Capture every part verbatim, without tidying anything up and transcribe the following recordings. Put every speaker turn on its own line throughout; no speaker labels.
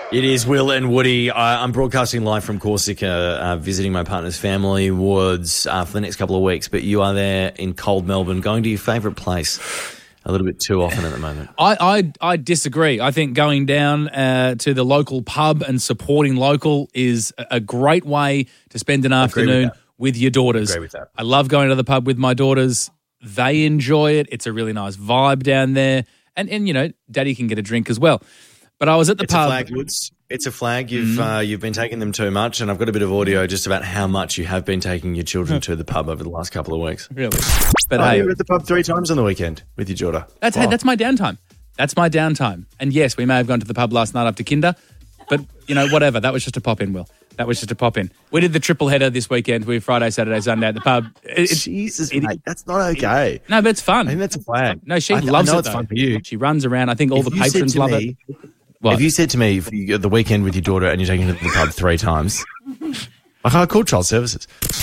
It is Will and Woody. I, I'm broadcasting live from Corsica, uh, visiting my partner's family wards uh, for the next couple of weeks. But you are there in cold Melbourne, going to your favourite place a little bit too often at the moment.
I I, I disagree. I think going down uh, to the local pub and supporting local is a great way to spend an afternoon with, with your daughters.
Agree with that.
I love going to the pub with my daughters. They enjoy it. It's a really nice vibe down there. And, and you know, Daddy can get a drink as well. But I was at the
it's
pub.
A flag, Woods. It's a flag. You've
mm-hmm.
uh, you've been taking them too much, and I've got a bit of audio just about how much you have been taking your children to the pub over the last couple of weeks.
Really? But
oh,
hey,
you were at the pub three times on the weekend with your daughter.
That's
wow.
hey, that's my downtime. That's my downtime. And yes, we may have gone to the pub last night after Kinder, but you know, whatever. That was just a pop in, Will. That was just a pop in. We did the triple header this weekend. We Friday, Saturday, Sunday at the pub. It, it,
Jesus,
it,
mate, that's not okay.
It, no, but it's fun.
I think that's a flag.
No, she
I,
loves
I know
it.
it's
though.
fun for you.
She runs around. I think all
if
the patrons love
me,
it. What?
If you said to me if you, the weekend with your daughter and you're taking her to the pub three times, like I called child services.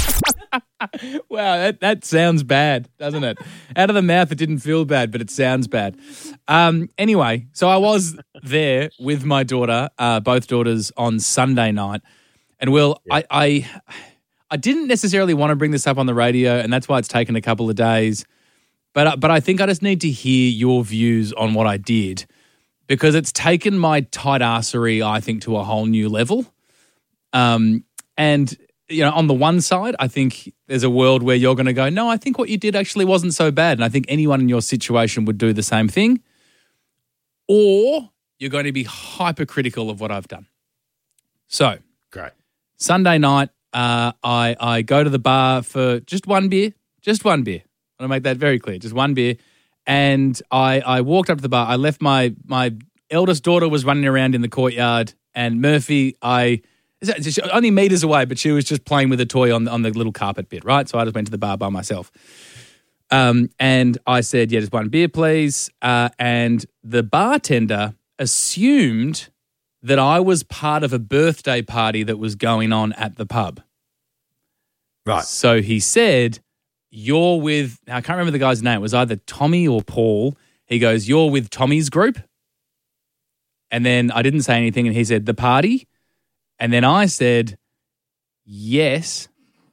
Wow, that, that sounds bad, doesn't it? Out of the mouth, it didn't feel bad, but it sounds bad. Um, anyway, so I was there with my daughter, uh, both daughters, on Sunday night. And, Will, yeah. I, I, I didn't necessarily want to bring this up on the radio, and that's why it's taken a couple of days. But, but I think I just need to hear your views on what I did, because it's taken my tight arsery, I think, to a whole new level. Um, and, you know, on the one side, I think there's a world where you're going to go, no, I think what you did actually wasn't so bad. And I think anyone in your situation would do the same thing. Or you're going to be hypercritical of what I've done. So,
great.
Sunday night, uh, I, I go to the bar for just one beer, just one beer. I want to make that very clear, just one beer. And I, I walked up to the bar. I left my my eldest daughter was running around in the courtyard, and Murphy, I only meters away, but she was just playing with a toy on on the little carpet bit, right? So I just went to the bar by myself. Um, and I said, "Yeah, just one beer, please." Uh, and the bartender assumed that I was part of a birthday party that was going on at the pub.
Right.
So he said, you're with, now I can't remember the guy's name. It was either Tommy or Paul. He goes, you're with Tommy's group. And then I didn't say anything, and he said, the party. And then I said, yes.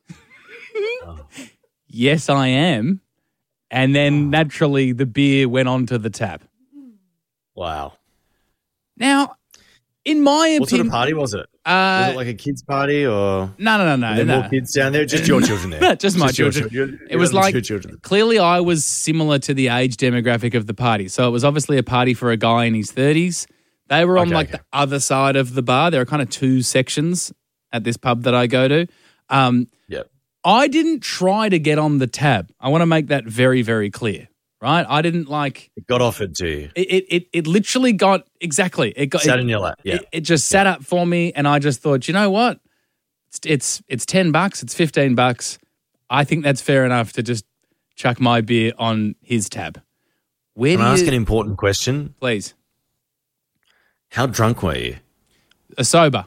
oh. Yes, I am. And then naturally the beer went onto the tap.
Wow.
Now, in my opinion.
What sort of party was it?
Uh,
was it like a kids' party or?
No, no, no, no.
Were there
no.
more kids down there? Just your children there?
Just my
just
children.
children.
It was like, clearly I was similar to the age demographic of the party. So it was obviously a party for a guy in his thirties. They were on okay, like okay. the other side of the bar. There are kind of two sections at this pub that I go to. Um,
yep.
I didn't try to get on the tab. I want to make that very, very clear. Right, I didn't like.
It got offered to you.
It it it literally got exactly. It got
sat
it,
in your lap. Yeah,
it, it just sat
yeah.
up for me, and I just thought, you know what? It's it's it's ten bucks. It's fifteen bucks. I think that's fair enough to just chuck my beer on his tab. Where
Can
do
I
you,
ask an important question,
please?
How drunk were you?
A sober.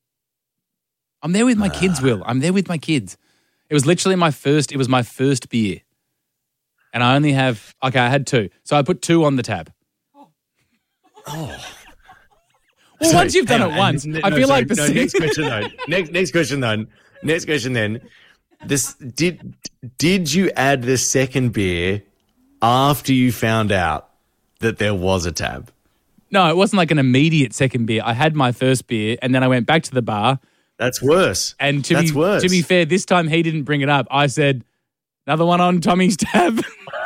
I'm there with my uh. kids, Will. I'm there with my kids. It was literally my first. It was my first beer. And I only have, okay, I had two. So I put two on the tab.
Oh.
Well,
sorry,
once you've done it
on,
once,
and,
I
no,
feel
sorry,
like the
no,
same.
Next question, though. Next, next question, then. Next question, then. This did did you add the second beer after you found out that there was a tab?
No, it wasn't like an immediate second beer. I had my first beer, and then I went back to the bar.
That's worse.
And to
That's
be
worse.
to be fair, this time he didn't bring it up. I said, another one on Tommy's tab.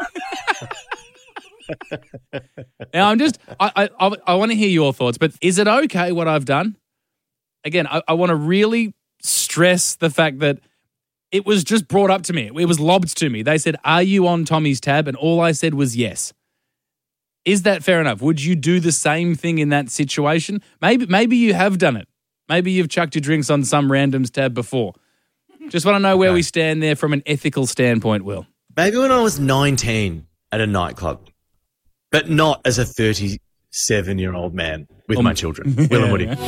Now I'm just, I I, I want to hear your thoughts, but is it okay what I've done? Again, I, I want to really stress the fact that it was just brought up to me. It was lobbed to me. They said, are you on Tommy's tab? And all I said was yes. Is that fair enough? Would you do the same thing in that situation? Maybe, maybe you have done it. Maybe you've chucked your drinks on some random's tab before. Just want to know where okay. we stand there from an ethical standpoint, Will.
Maybe when I was nineteen at a nightclub, but not as a thirty-seven-year-old man with um, my children, Will and Woody.